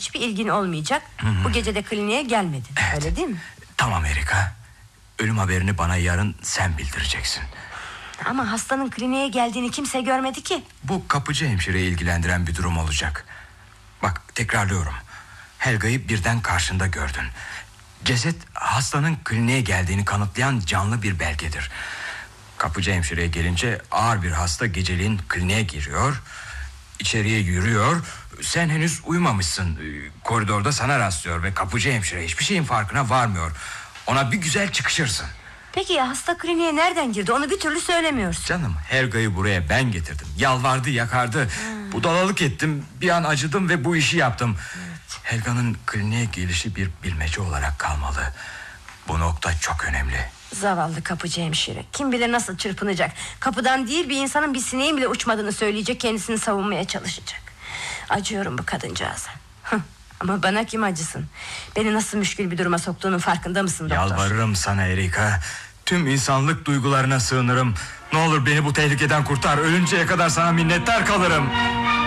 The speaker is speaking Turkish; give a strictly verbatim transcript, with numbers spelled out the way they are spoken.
hiçbir ilgin olmayacak. Hı-hı. Bu gece de kliniğe gelmedin, evet. Öyle değil mi? Tamam Erika, ölüm haberini bana yarın sen bildireceksin. Ama hastanın kliniğe geldiğini kimse görmedi ki. Bu kapıcı hemşireyi ilgilendiren bir durum olacak. Bak, tekrarlıyorum, Helga'yı birden karşında gördün. Ceset hastanın kliniğe geldiğini kanıtlayan canlı bir belgedir. Kapıcı hemşireye gelince ağır bir hasta geceliğin kliniğe giriyor, İçeriye yürüyor. Sen henüz uyumamışsın. Koridorda sana rastlıyor ve kapıcı hemşire hiçbir şeyin farkına varmıyor. Ona bir güzel çıkışırsın. Peki ya hasta kliniğe nereden girdi? Onu bir türlü söylemiyorsun. Canım, Helga'yı buraya ben getirdim. Yalvardı yakardı. Hmm. Budalalık ettim. Bir an acıdım ve bu işi yaptım. Evet. Helga'nın kliniğe gelişi bir bilmece olarak kalmalı. Bu nokta çok önemli. Zavallı kapıcı hemşire. Kim bilir nasıl çırpınacak. Kapıdan değil, bir insanın bir sineğin bile uçmadığını söyleyecek, kendisini savunmaya çalışacak. Acıyorum bu kadıncağıza. Ama bana kim acısın? Beni nasıl müşkül bir duruma soktuğunun farkında mısın doktor? Yalvarırım sana Erika. Tüm insanlık duygularına sığınırım. Ne olur beni bu tehlikeden kurtar. Ölünceye kadar sana minnettar kalırım.